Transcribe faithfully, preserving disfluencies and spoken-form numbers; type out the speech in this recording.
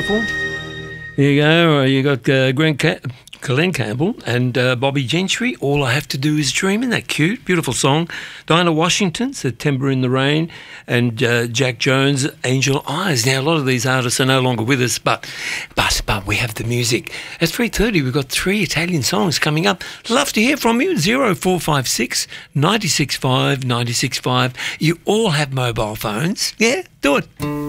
beautiful. Here you go. You got uh, Glenn, Ca- Glenn Campbell and uh, Bobby Gentry. All I Have to Do Is Dream. Isn't that cute? Beautiful song. Dinah Washington, September in the Rain, and uh, Jack Jones, Angel Eyes. Now, a lot of these artists are no longer with us, but but but we have the music. At three thirty, we've got three Italian songs coming up. Love to hear from you. zero four five six, nine six five, nine six five. You all have mobile phones. Yeah, do it.